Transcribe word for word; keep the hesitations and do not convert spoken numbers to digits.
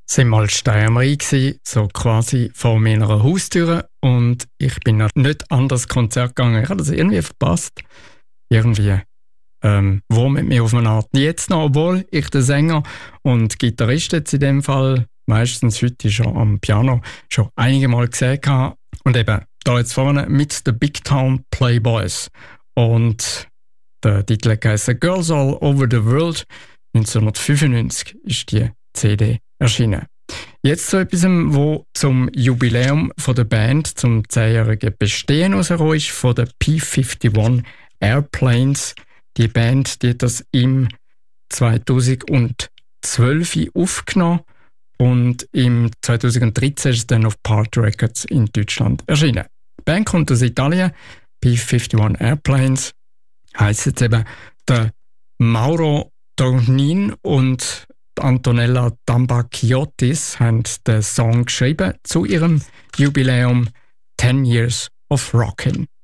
sind mal Steiermarie gsi, so quasi vor meiner Haustür, und ich bin noch nicht an das Konzert gegangen. Ich habe das irgendwie verpasst. Irgendwie ähm, wurmt mir auf eine Art. Jetzt noch, obwohl ich den Sänger und Gitarrist jetzt in dem Fall meistens heute schon am Piano schon einige Mal gesehen habe. Und eben da jetzt vorne mit den Big Town Playboys. Und der Titel heisst Girls All Over the World. neunzehnhundertfünfundneunzig ist die C D erschienen. Jetzt zu etwas, wo zum Jubiläum von der Band, zum zehnjährigen Bestehen rausgekommen ist, von der P einundfünfzig Airplanes. Die Band, die hat das im zweitausendzwölf aufgenommen und im zweitausenddreizehn ist es dann auf Part Records in Deutschland erschienen. Die Band kommt aus Italien, P einundfünfzig Airplanes, heisst jetzt eben der Mauro Tornin und Antonella Dambakiotis haben den Song geschrieben zu ihrem Jubiläum ten Years of Rockin'.